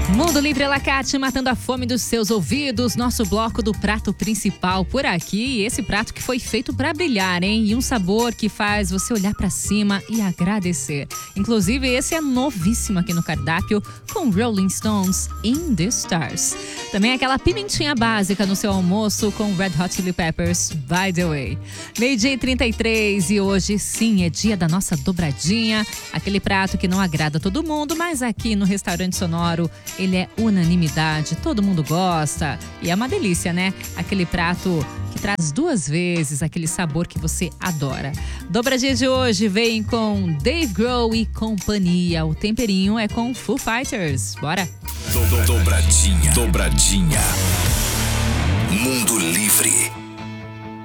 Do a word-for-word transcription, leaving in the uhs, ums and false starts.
Mundo Livre Alacate, matando a fome dos seus ouvidos. Nosso bloco do prato principal por aqui. Esse prato que foi feito para brilhar, hein? E um sabor que faz você olhar para cima e agradecer. Inclusive, esse é novíssimo aqui no cardápio, com Rolling Stones in the Stars. Também aquela pimentinha básica no seu almoço com Red Hot Chili Peppers, By the Way. Meio-dia e trinta e três e hoje sim é dia da nossa dobradinha. Aquele prato que não agrada todo mundo, mas aqui no Restaurante Sonoro ele é unanimidade, todo mundo gosta e é uma delícia, né? Aquele prato que traz duas vezes aquele sabor que você adora. Dobradinha de hoje vem com Dave Grohl e companhia. O temperinho é com Foo Fighters. Bora! Dobradinha, dobradinha. Mundo Livre.